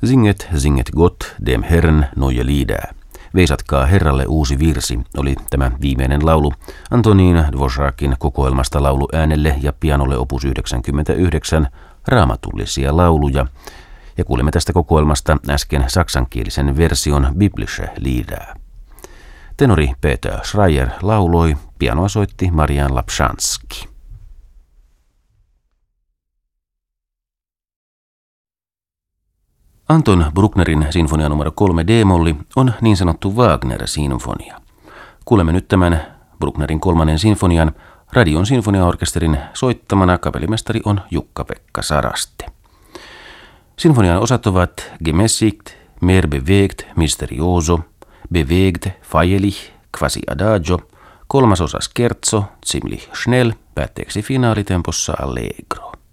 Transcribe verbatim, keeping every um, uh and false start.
Singet, singet gott, dem Herrn neue Lieder. Veisatkaa Herralle uusi virsi oli tämä viimeinen laulu Antonin Dvořákin kokoelmasta laulu äänelle ja pianolle opus yhdeksänkymmentäyhdeksän raamatullisia lauluja. Ja kuulimme tästä kokoelmasta äsken saksankielisen version Biblische Lieder. Tenori Peter Schreier lauloi, pianoa soitti Marian Lapšanski. Anton Brucknerin sinfonia numero kolme D-molli on niin sanottu Wagner-sinfonia. Kuulemme nyt tämän Brucknerin kolmannen sinfonian. Radion sinfoniaorkesterin soittamana kapellimestari on Jukka-Pekka Saraste. Sinfonian osat ovat Gemäßigt, mehr bewegt, misterioso, bewegt, feierlich, quasi adagio, kolmas osa scherzo, ziemlich schnell, päätteeksi finaalitempossa allegro.